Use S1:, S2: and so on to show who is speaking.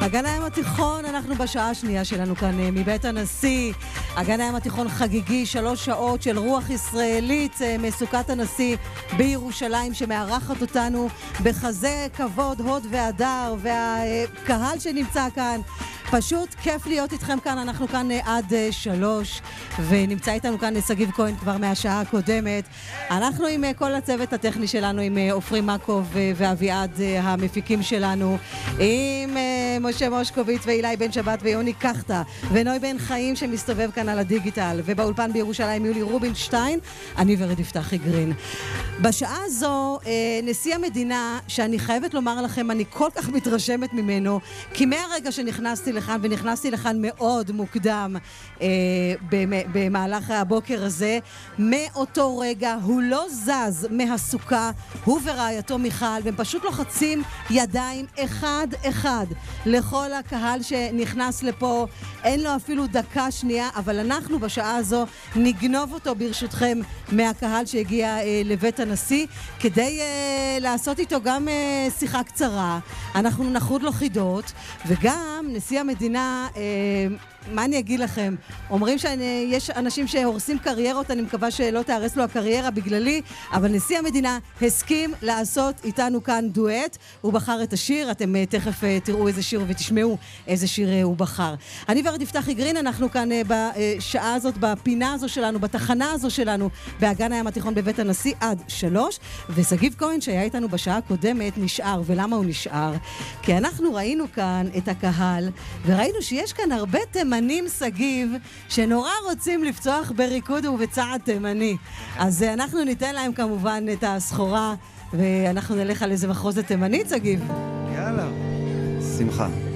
S1: אגן הים התיכון, אנחנו בשעה השנייה שלנו כאן מבית הנשיא. אגן הים התיכון חגיגי, 3 שעות של רוח ישראלית מסוכת הנשיא בירושלים, שמארחת אותנו בחזה כבוד, הוד והדר, והקהל שנמצא כאן. פשוט כיף להיות איתכם כאן, אנחנו כאן עד 3, ונמצא איתנו כאן סגיב כהן כבר מהשעה הקודמת. אנחנו עם כל הצוות הטכני שלנו, עם עופרי מקוב ואביעד המפיקים שלנו, עם משה מושקוביץ ואילי בן שבת ויוני קחטה ונוי בן חיים שמסתובב כאן על הדיגיטל, ובאולפן בירושלים יולי רובינשטיין, אני ורד יפתחי גרין. בשעה הזו נשיא המדינה, שאני חייבת לומר לכם, אני כל כך מתרשמת ממנו, כי מהרגע שנכנסתי לכאן, ונכנסתי לכאן מאוד מוקדם במהלך הבוקר הזה, מאותו רגע הוא לא זז מהסוכה, הוא ורעייתו מיכל, והם פשוט לוחצים ידיים אחד אחד לכל הקהל שנכנס לפה. אין לו אפילו דקה שנייה, אבל אנחנו בשעה הזו נגנוב אותו ברשותכם מהקהל שהגיע לבית הנשיא, כדי לעשות איתו גם שיחה קצרה. אנחנו נחוד לו חידות, וגם נשיא המדינה, מה אני אגיד לכם? אומרים שיש אנשים שהורסים קריירות, אני מקווה שלא תהרס לו הקריירה בגללי, אבל נשיא המדינה הסכים לעשות איתנו כאן דואט. הוא בחר את השיר, אתם תכף תראו איזה שיר ותשמעו איזה שיר הוא בחר. אני ורד יפתחי גרין, אנחנו כאן בשעה הזאת, בפינה הזו שלנו, בתחנה הזו שלנו, באגן הים התיכון בבית הנשיא עד 3, וסגיב כהן שהיה איתנו בשעה הקודמת נשאר. ולמה הוא נשאר? כי אנחנו ראינו כאן את הקהל, וראינו שיש כאן הרבה תימנים, סגיב, שנורא רוצים לפצוח בריקוד ובצעד תימני. אז אנחנו ניתן להם כמובן את הסחורה, ואנחנו נלך על איזה מחרוזת תימנית, סגיב.
S2: יאללה, שמחה.